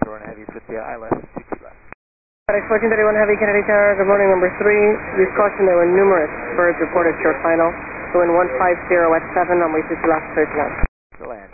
31 Heavy with the ILS 2 left. FedEx 1431 Heavy, Kennedy Tower, good morning, number 3. Use caution, there were numerous birds reported short final. So in 150 at 7 on way 2 left, 39. To land.